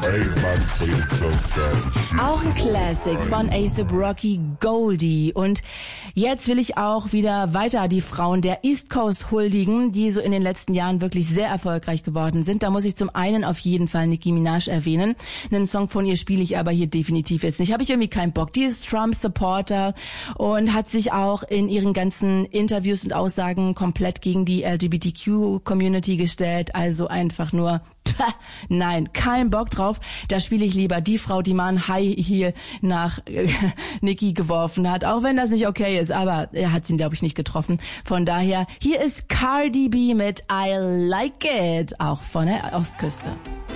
Everybody played itself down to shit. Auch ein Classic von A$AP Rocky, Goldie. Und jetzt will ich auch wieder weiter die Frauen der East Coast huldigen, die so in den letzten Jahren wirklich sehr erfolgreich geworden sind. Da muss ich zum einen auf jeden Fall Nicki Minaj erwähnen. Einen Song von ihr spiele ich aber hier definitiv jetzt nicht. Habe ich irgendwie keinen Bock. Die ist Trump-Supporter und hat sich auch in ihren ganzen Interviews und Aussagen komplett gegen die LGBTQ-Community gestellt. Also einfach nur... Nein, kein Bock drauf. Da spiele ich lieber die Frau, die mal ein High Heel nach Nicki geworfen hat. Auch wenn das nicht okay ist, aber er hat ihn, glaube ich, nicht getroffen. Von daher, hier ist Cardi B mit I Like It, auch von der Ostküste.